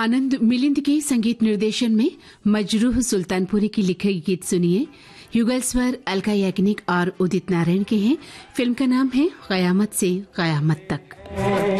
आनंद मिलिंद के संगीत निर्देशन में मजरूह सुल्तानपुरी की लिखे गीत सुनिए। युगल स्वर अलका याग्निक और उदित नारायण के हैं। फिल्म का नाम है कयामत से कयामत तक।